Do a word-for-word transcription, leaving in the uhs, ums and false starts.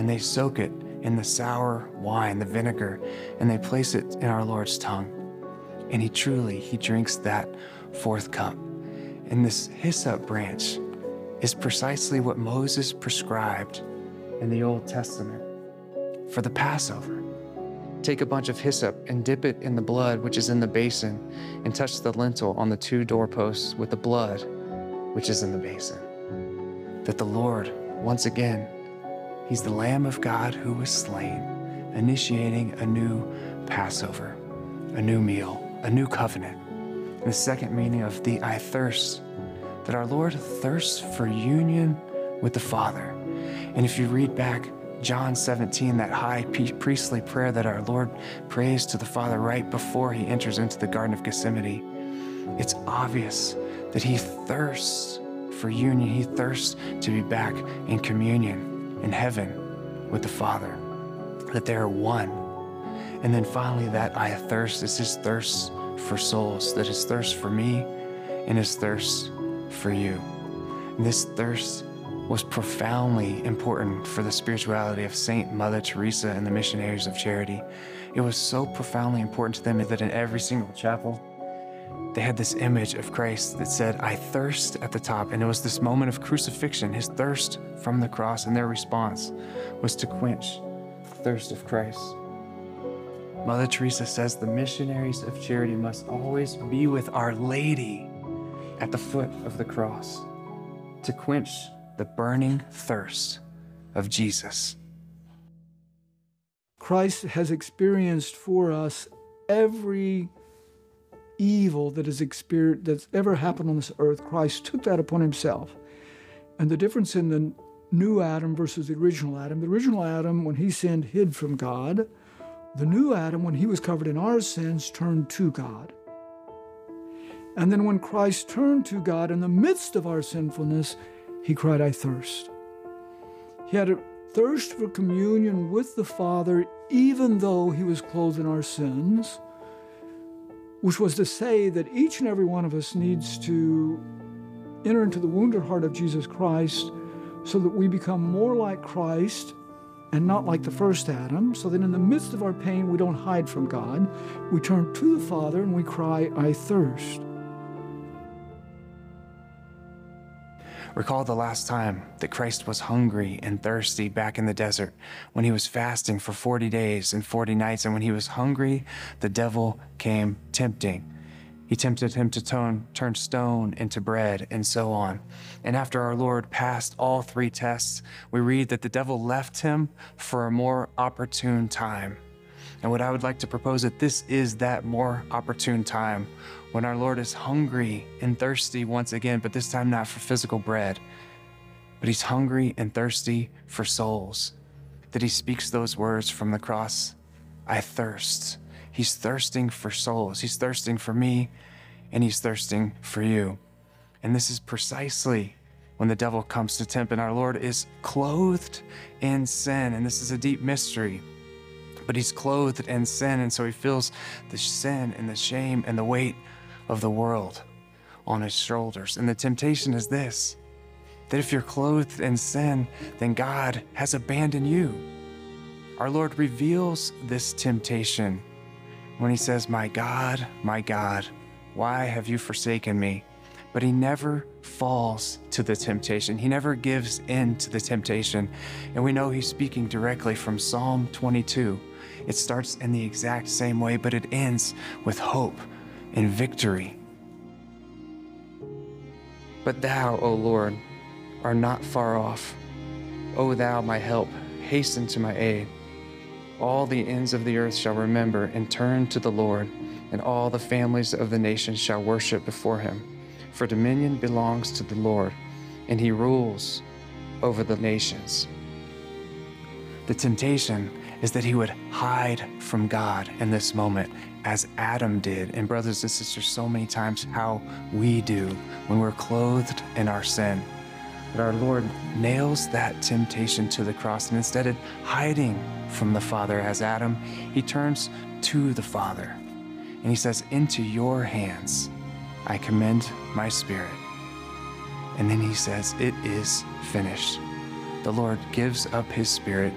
and they soak it in the sour wine, the vinegar, and they place it in our Lord's tongue. And he truly, he drinks that fourth cup. And this hyssop branch is precisely what Moses prescribed in the Old Testament for the Passover. Take a bunch of hyssop and dip it in the blood which is in the basin, and touch the lintel on the two doorposts with the blood which is in the basin. That the Lord, once again, he's the Lamb of God who was slain, initiating a new Passover, a new meal, a new covenant. And the second meaning of the I thirst, that our Lord thirsts for union with the Father. And if you read back John seventeen, that high priestly prayer that our Lord prays to the Father right before he enters into the Garden of Gethsemane, it's obvious that he thirsts for union. He thirsts to be back in communion in heaven with the Father, that they are one. And then finally, that I thirst is his thirst for souls, that his thirst for me and his thirst for you. And this thirst was profoundly important for the spirituality of Saint Mother Teresa and the Missionaries of Charity. It was so profoundly important to them that in every single chapel, they had this image of Christ that said, I thirst at the top. And it was this moment of crucifixion, his thirst from the cross, and their response was to quench the thirst of Christ. Mother Teresa says the missionaries of charity must always be with Our Lady at the foot of the cross to quench the burning thirst of Jesus. Christ has experienced for us every evil that is experienced, that's ever happened on this earth. Christ took that upon himself. And the difference in the new Adam versus the original Adam, the original Adam, when he sinned, hid from God. The new Adam, when he was covered in our sins, turned to God. And then when Christ turned to God in the midst of our sinfulness, he cried, I thirst. He had a thirst for communion with the Father, even though he was clothed in our sins, which was to say that each and every one of us needs to enter into the wounded heart of Jesus Christ so that we become more like Christ and not like the first Adam, so that in the midst of our pain, we don't hide from God. We turn to the Father and we cry, I thirst. Recall the last time that Christ was hungry and thirsty back in the desert, when he was fasting for forty days and forty nights, and when he was hungry, the devil came tempting. He tempted him to turn, turn stone into bread, and so on. And after our Lord passed all three tests, we read that the devil left him for a more opportune time. And what I would like to propose that this is that more opportune time, when our Lord is hungry and thirsty once again, but this time not for physical bread, but he's hungry and thirsty for souls, that he speaks those words from the cross, I thirst. He's thirsting for souls. He's thirsting for me, and he's thirsting for you. And this is precisely when the devil comes to tempt, and our Lord is clothed in sin. And this is a deep mystery, but he's clothed in sin, and so he feels the sin and the shame and the weight of the world on his shoulders. And the temptation is this, that if you're clothed in sin, then God has abandoned you. Our Lord reveals this temptation when he says, my God, my God, why have you forsaken me? But he never falls to the temptation. He never gives in to the temptation. And we know he's speaking directly from Psalm twenty-two. It starts in the exact same way, but it ends with hope and victory. But thou, O Lord, art not far off. O thou, my help, hasten to my aid. All the ends of the earth shall remember and turn to the Lord, and all the families of the nations shall worship before him. For dominion belongs to the Lord, and he rules over the nations. The temptation is that he would hide from God in this moment, as Adam did, and brothers and sisters, so many times how we do when we're clothed in our sin. But our Lord nails that temptation to the cross, and instead of hiding from the Father as Adam, he turns to the Father. And he says, into your hands I commend my spirit. And then he says, it is finished. The Lord gives up his spirit